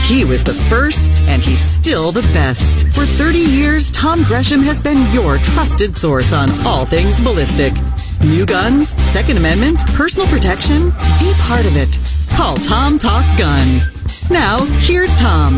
He was the first, and he's still the best. For 30 years, Tom Gresham has been your trusted source on all things ballistic. New guns, Second Amendment, personal protection. Be part of it. Call Tom Talk Gun. Now, here's Tom.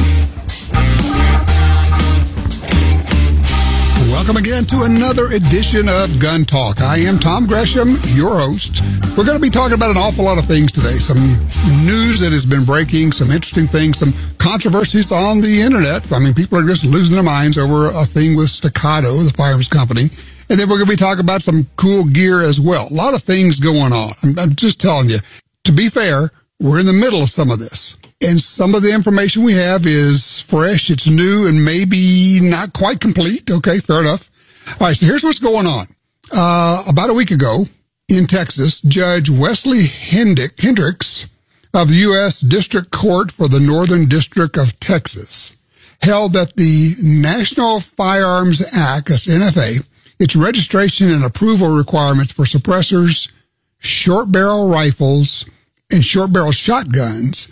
Welcome again to another edition of Gun Talk. I am Tom Gresham, your host. We're going to be talking about an awful lot of things today. Some news that has been breaking, some interesting things, some controversies on the internet. I mean, people are just losing their minds over a thing with Staccato, the firearms company. And then we're going to be talking about some cool gear as well. A lot of things going on. I'm just telling you, to be fair, we're in the middle of some of this. And some of the information we have is fresh, it's new, and maybe not quite complete. Okay, fair enough. All right, so here's what's going on. About a week ago in Texas, Judge Wesley Hendricks of the U.S. District Court for the Northern District of Texas held that the National Firearms Act, that's NFA, its registration and approval requirements for suppressors, short barrel rifles, and short barrel shotguns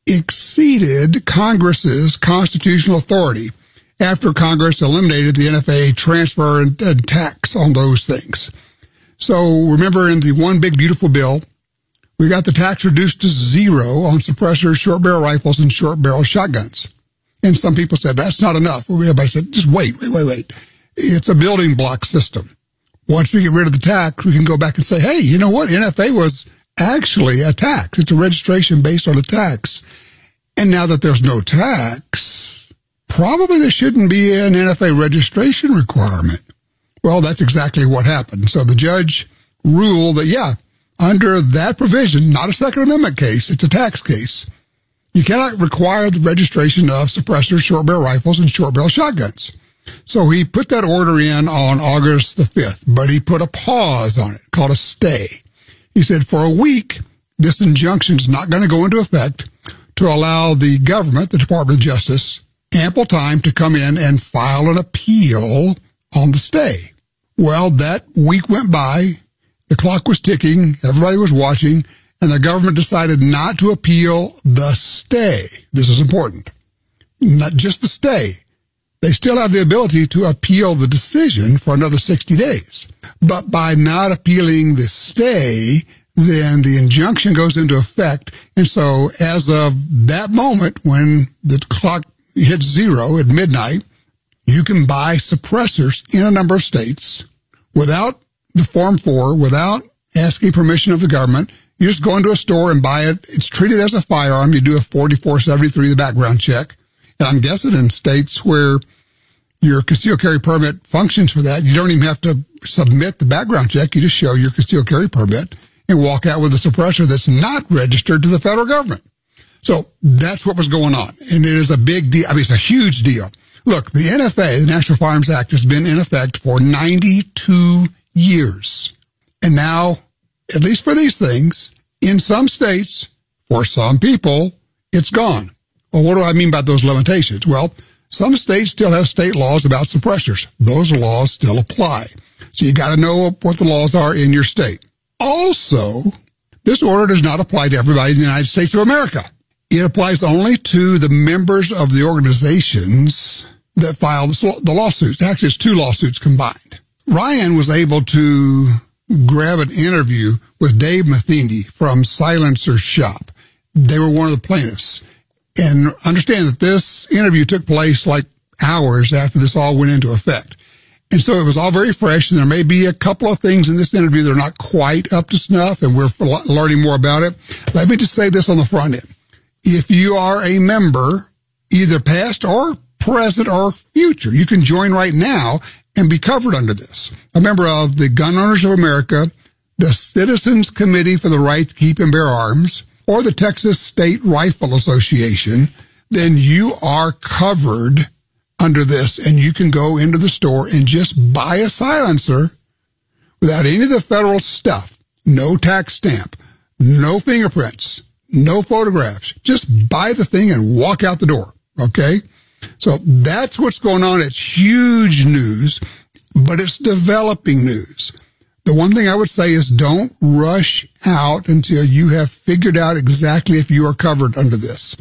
exceeded Congress's constitutional authority after Congress eliminated the NFA transfer and tax on those things. So remember, in the One Big Beautiful Bill, we got the tax reduced to zero on suppressors, short barrel rifles, and short barrel shotguns. And some people said, that's not enough. Everybody said, just wait. It's a building block system. Once we get rid of the tax, we can go back and say, hey, you know what? NFA was actually a tax. It's a registration based on a tax. And now that there's no tax, probably there shouldn't be an NFA registration requirement. Well, that's exactly what happened. So the judge ruled that, yeah, under that provision, not a Second Amendment case, it's a tax case, you cannot require the registration of suppressors, short barrel rifles, and short barrel shotguns. So he put that order in on August the 5th, but he put a pause on it, called a stay. He said, for a week, this injunction is not going to go into effect to allow the government, the Department of Justice, ample time to come in and file an appeal on the stay. Well, that week went by, the clock was ticking, everybody was watching, and the government decided not to appeal the stay. This is important. Not just the stay. They still have the ability to appeal the decision for another 60 days. But by not appealing the stay, then the injunction goes into effect. And so as of that moment, when the clock hits zero at midnight, you can buy suppressors in a number of states without the Form 4, without asking permission of the government. You just go into a store and buy it. It's treated as a firearm. You do a 4473, the background check. And I'm guessing in states where your concealed carry permit functions for that, you don't even have to submit the background check. You just show your concealed carry permit and walk out with a suppressor that's not registered to the federal government. So that's what was going on. And it is a big deal. I mean, it's a huge deal. Look, the NFA, the National Firearms Act, has been in effect for 92 years. And now, at least for these things, in some states, for some people, it's gone. Well, what do I mean by those limitations? Well, some states still have state laws about suppressors. Those laws still apply. So you got to know what the laws are in your state. Also, this order does not apply to everybody in the United States of America. It applies only to the members of the organizations that filed the lawsuits. Actually, it's two lawsuits combined. Ryan was able to grab an interview with Dave Matheny from Silencer Shop. They were one of the plaintiffs. And understand that this interview took place like hours after this all went into effect. And so it was all very fresh, and there may be a couple of things in this interview that are not quite up to snuff, and we're learning more about it. Let me just say this on the front end. If you are a member, either past or present or future, you can join right now and be covered under this. A member of the Gun Owners of America, the Citizens Committee for the Right to Keep and Bear Arms, or the Texas State Rifle Association, then you are covered under this, and you can go into the store and just buy a silencer without any of the federal stuff. No tax stamp, no fingerprints, no photographs. Just buy the thing and walk out the door, okay? So that's what's going on. It's huge news, but it's developing news. The one thing I would say is don't rush out until you have figured out exactly if you are covered under this.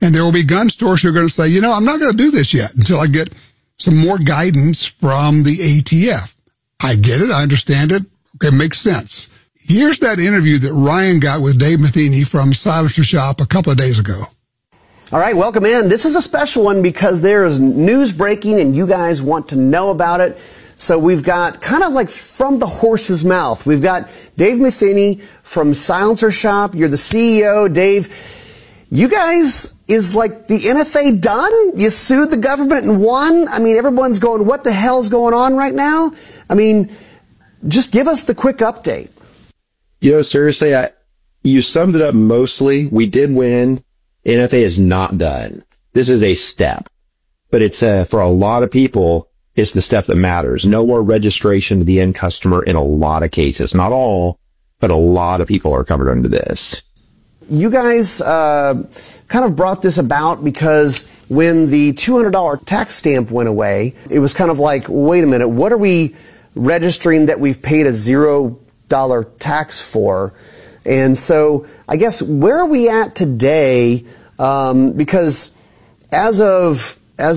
And there will be gun stores who are going to say, I'm not going to do this yet until I get some more guidance from the ATF. I get it. I understand it. Okay, makes sense. Here's that interview that Ryan got with Dave Matheny from Silencer Shop a couple of days ago. All right, welcome in. This is a special one because there is news breaking and you guys want to know about it. So we've got kind of like from the horse's mouth. We've got Dave Matheny from Silencer Shop. You're the CEO, Dave. You guys, is like the NFA done? You sued the government and won? I mean, everyone's going, what the hell's going on right now? I mean, just give us the quick update. Seriously, you summed it up mostly. We did win. NFA is not done. This is a step, but it's for a lot of people, it's the step that matters. No more registration to the end customer in a lot of cases. Not all, but a lot of people are covered under this. You guys kind of brought this about because when the $200 tax stamp went away, it was kind of like, wait a minute, what are we registering that we've paid a $0 tax for? And so I guess where are we at today? Because as of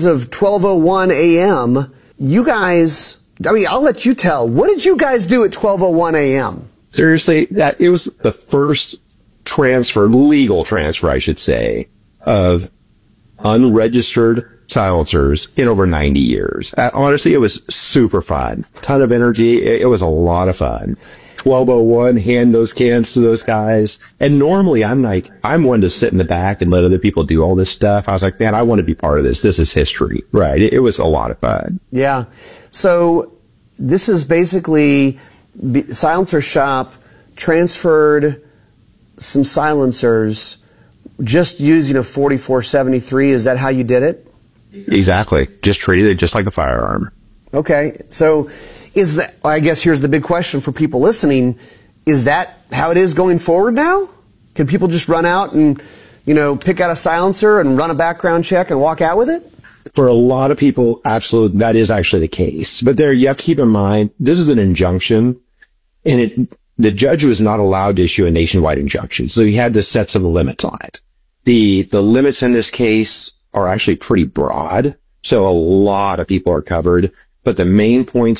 12:01 a.m., you guys, I mean, I'll let you tell. What did you guys do at 12:01 a.m.? Seriously, it was the first legal transfer, I should say, of unregistered silencers in over 90 years. Honestly, it was super fun. Ton of energy. It was a lot of fun. 12:01, hand those cans to those guys. And normally I'm one to sit in the back and let other people do all this stuff. I was like, man, I want to be part of this. This is history, right? It was a lot of fun. Yeah. So this is basically Silencer Shop transferred some silencers just using a 4473. Is that how you did it? Exactly. Just treated it just like a firearm. Okay. So is that, I guess here's the big question for people listening. Is that how it is going forward now? Can people just run out and, pick out a silencer and run a background check and walk out with it? For a lot of people, absolutely, that is actually the case. But you have to keep in mind, this is an injunction, and the judge was not allowed to issue a nationwide injunction, so he had to set some limits on it. The limits in this case are actually pretty broad, so a lot of people are covered. But the main points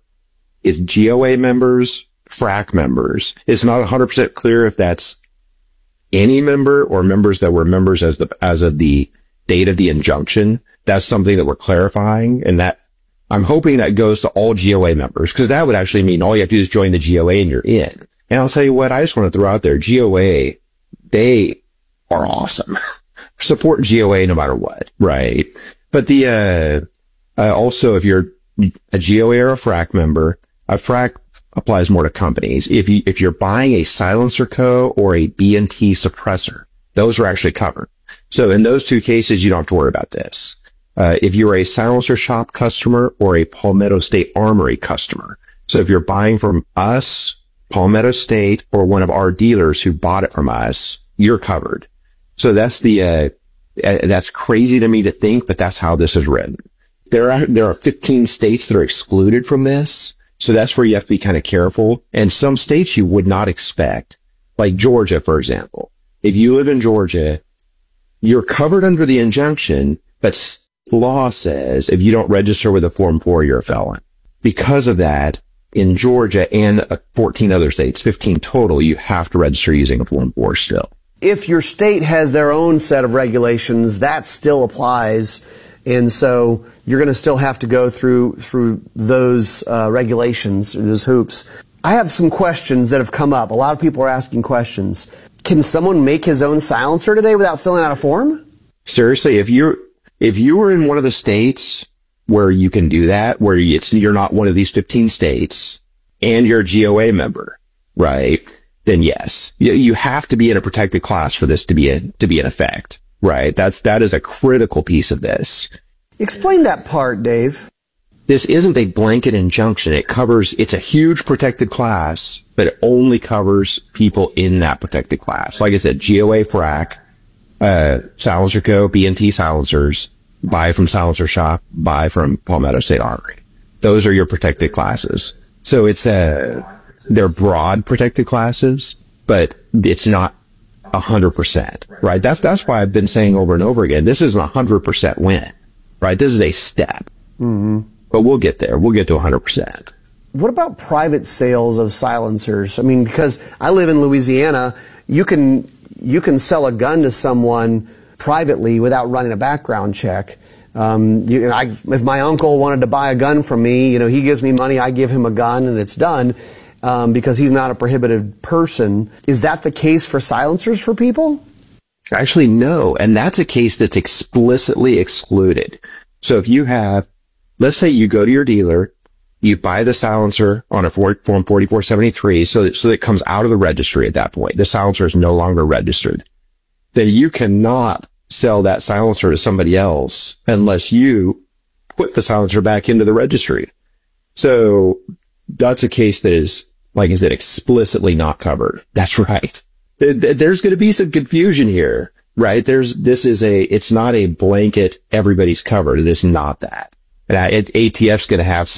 is GOA members, FRAC members. It's not 100% clear if that's any member or members that were members as of the date of the injunction. That's something that we're clarifying, and that I'm hoping that goes to all GOA members, because that would actually mean all you have to do is join the GOA and you're in. And I'll tell you what, I just want to throw out there, GOA, they are awesome. Support GOA no matter what, right? But also if you're a GOA or a FRAC member, a FRAC applies more to companies. If you're buying a Silencer Co. or a B&T suppressor, those are actually covered. So in those two cases, you don't have to worry about this. If you're a Silencer Shop customer or a Palmetto State Armory customer, so if you're buying from us, Palmetto State, or one of our dealers who bought it from us, you're covered. So that's that's crazy to me to think, but that's how this is written. There are 15 states that are excluded from this. So that's where you have to be kind of careful. And some states you would not expect, like Georgia, for example. If you live in Georgia, you're covered under the injunction, but law says if you don't register with a Form 4, you're a felon. Because of that, in Georgia and 14 other states, 15 total, you have to register using a Form 4 still. If your state has their own set of regulations, that still applies. And so you're going to still have to go through those regulations, those hoops. I have some questions that have come up. A lot of people are asking questions. Can someone make his own silencer today without filling out a form? Seriously, if you were in one of the states where you can do that, where you're not one of these 15 states and you're a GOA member, right? Then yes, you have to be in a protected class for this to be in effect, right? That is a critical piece of this. Explain that part, Dave. This isn't a blanket injunction. It's a huge protected class, but it only covers people in that protected class. Like I said, GOA, FRAC, Silencer Co., B&T silencers, buy from Silencer Shop, buy from Palmetto State Armory. Those are your protected classes. So they're broad protected classes, but it's not 100%, right? That's why I've been saying over and over again, this isn't 100% win, right? This is a step, but we'll get there. We'll get to 100%. What about private sales of silencers? I mean, because I live in Louisiana, you can sell a gun to someone privately without running a background check. If my uncle wanted to buy a gun from me, he gives me money, I give him a gun, and it's done because he's not a prohibited person. Is that the case for silencers for people? Actually, no. And that's a case that's explicitly excluded. So if you have, let's say you go to your dealer, you buy the silencer on a Form 4473 so that it comes out of the registry at that point. The silencer is no longer registered. Then you cannot sell that silencer to somebody else unless you put the silencer back into the registry. So that's a case that is, like I said, explicitly not covered. That's right. There's going to be some confusion here, right? It's not a blanket, everybody's covered. It is not that. And ATF's going to have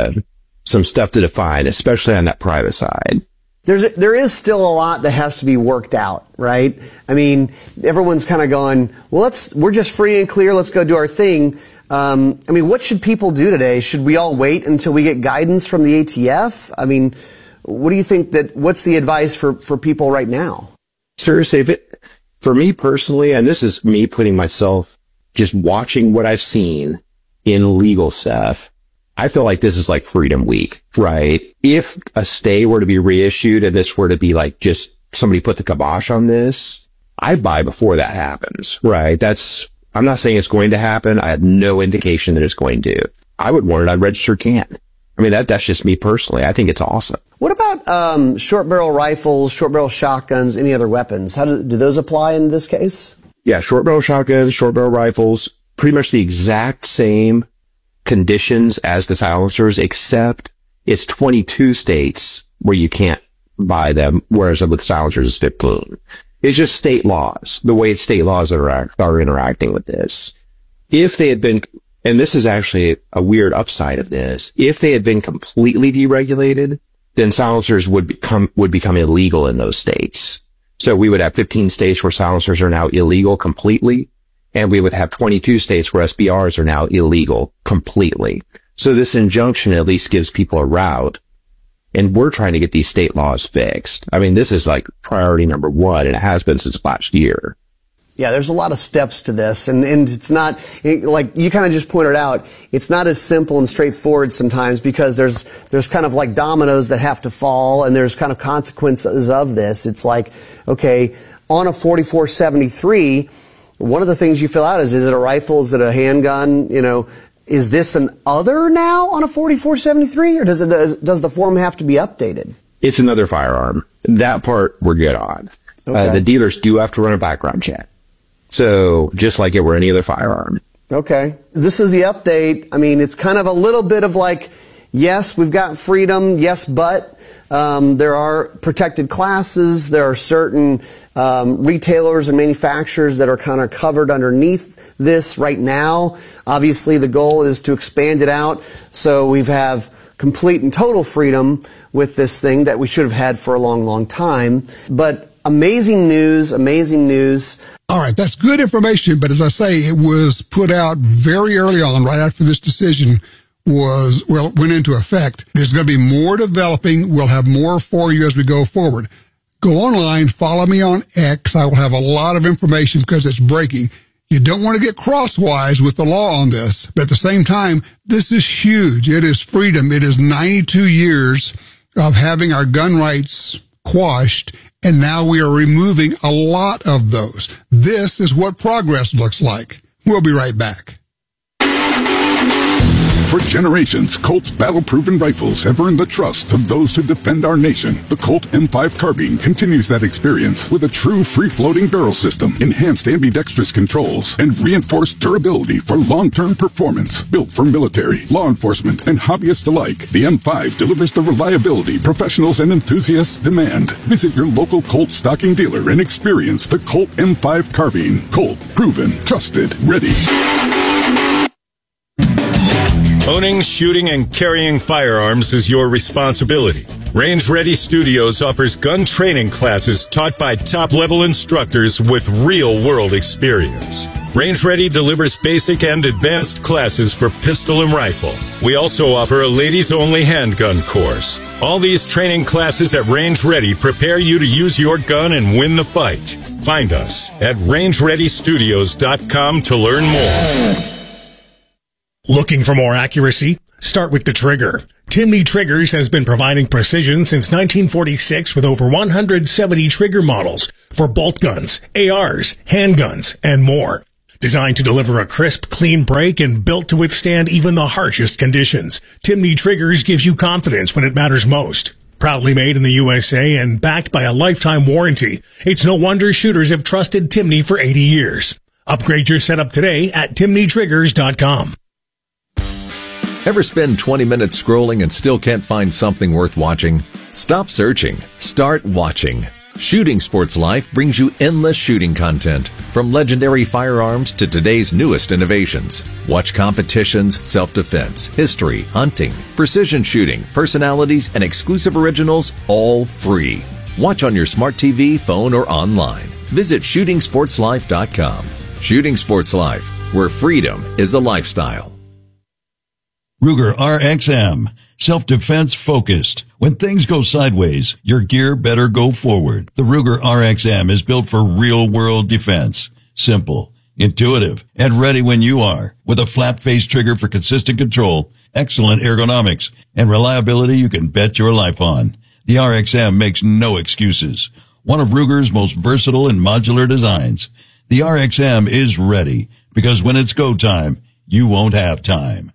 some stuff to define, especially on that private side. There is still a lot that has to be worked out, right? I mean, everyone's kind of going, well, we're just free and clear. Let's go do our thing. I mean, what should people do today? Should we all wait until we get guidance from the ATF? I mean, what do you think what's the advice for people right now? Seriously, for me personally, and this is me putting myself, just watching what I've seen in legal stuff, I feel like this is like Freedom Week, right? If a stay were to be reissued and this were to be like just somebody put the kibosh on this, I buy before that happens, right? I'm not saying it's going to happen. I have no indication that it's going to. I would want it on registered can. I mean, that's just me personally. I think it's awesome. What about short barrel rifles, short barrel shotguns, any other weapons? How do those apply in this case? Yeah, short barrel shotguns, short barrel rifles, pretty much the exact same conditions as the silencers, except it's 22 states where you can't buy them, whereas with silencers it's 15. It's just state laws, the way state laws are interacting with this. If they had been, and this is actually a weird upside of this, if they had been completely deregulated, then silencers would become illegal in those states. So we would have 15 states where silencers are now illegal completely, and we would have 22 states where SBRs are now illegal completely. So this injunction at least gives people a route, and we're trying to get these state laws fixed. I mean, this is like priority number one, and it has been since last year. Yeah, there's a lot of steps to this, and it's not, like you kind of just pointed out, it's not as simple and straightforward sometimes because there's kind of like dominoes that have to fall, and there's kind of consequences of this. It's like, okay, on a 4473, one of the things you fill out is it a rifle? Is it a handgun? Is this an other now on a 4473, or does the form have to be updated? It's another firearm. That part we're good on. Okay. The dealers do have to run a background check. So just like it were any other firearm. Okay. This is the update. I mean, it's kind of a little bit of like, yes, we've got freedom. Yes, but there are protected classes. There are certain retailers and manufacturers that are kind of covered underneath this right now. Obviously, the goal is to expand it out so we have complete and total freedom with this thing that we should have had for a long, long time. But amazing news, amazing news. All right, that's good information, but as I say, it was put out very early on, right after this decision went into effect. There's going to be more developing. We'll have more for you as we go forward. Go online, follow me on X. I will have a lot of information because it's breaking. You don't want to get crosswise with the law on this, but at the same time, this is huge. It is freedom. It is 92 years of having our gun rights quashed, and now we are removing a lot of those. This is what progress looks like. We'll be right back. For generations, Colt's battle-proven rifles have earned the trust of those who defend our nation. The Colt M5 carbine continues that experience with a true free-floating barrel system, enhanced ambidextrous controls, and reinforced durability for long-term performance. Built for military, law enforcement, and hobbyists alike, the M5 delivers the reliability professionals and enthusiasts demand. Visit your local Colt stocking dealer and experience the Colt M5 carbine. Colt, proven, trusted, ready. Owning, shooting, and carrying firearms is your responsibility. Range Ready Studios offers gun training classes taught by top-level instructors with real-world experience. Range Ready delivers basic and advanced classes for pistol and rifle. We also offer a ladies-only handgun course. All these training classes at Range Ready prepare you to use your gun and win the fight. Find us at rangereadystudios.com to learn more. Looking for more accuracy? Start with the trigger. Timney Triggers has been providing precision since 1946 with over 170 trigger models for bolt guns, ARs, handguns, and more. Designed to deliver a crisp, clean break and built to withstand even the harshest conditions, Timney Triggers gives you confidence when it matters most. Proudly made in the USA and backed by a lifetime warranty, it's no wonder shooters have trusted Timney for 80 years. Upgrade your setup today at timneytriggers.com. Ever spend 20 minutes scrolling and still can't find something worth watching? Stop searching. Start watching. Shooting Sports Life brings you endless shooting content, from legendary firearms to today's newest innovations. Watch competitions, self-defense, history, hunting, precision shooting, personalities, and exclusive originals, all free. Watch on your smart TV, phone, or online. Visit shootingsportslife.com. Shooting Sports Life, where freedom is a lifestyle. Ruger RXM, self-defense focused. When things go sideways, your gear better go forward. The Ruger RXM is built for real-world defense. Simple, intuitive, and ready when you are. With a flat-face trigger for consistent control, excellent ergonomics, and reliability you can bet your life on. The RXM makes no excuses. One of Ruger's most versatile and modular designs. The RXM is ready, because when it's go time, you won't have time.